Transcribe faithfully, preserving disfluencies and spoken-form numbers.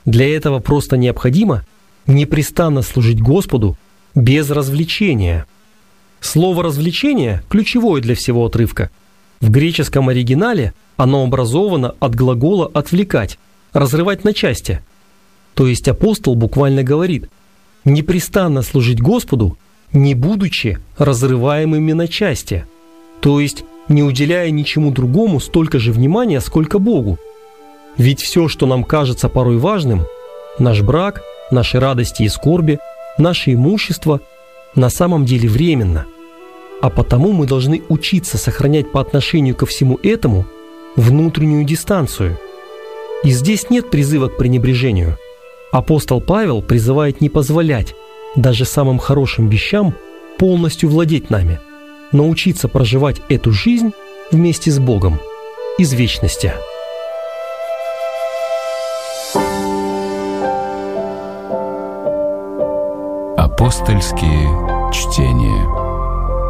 Для этого просто необходимо непрестанно служить Господу без развлечения. Слово «развлечение» ключевое для всего отрывка. В греческом оригинале оно образовано от глагола «отвлекать», «разрывать на части». То есть апостол буквально говорит: непрестанно служить Господу, не будучи разрываемыми на части, то есть не уделяя ничему другому столько же внимания, сколько Богу. Ведь все, что нам кажется порой важным, наш брак, наши радости и скорби, наше имущество, на самом деле временно. А потому мы должны учиться сохранять по отношению ко всему этому внутреннюю дистанцию. И здесь нет призыва к пренебрежению. Апостол Павел призывает не позволять даже самым хорошим вещам полностью владеть нами, но учиться проживать эту жизнь вместе с Богом из вечности. Апостольские чтения.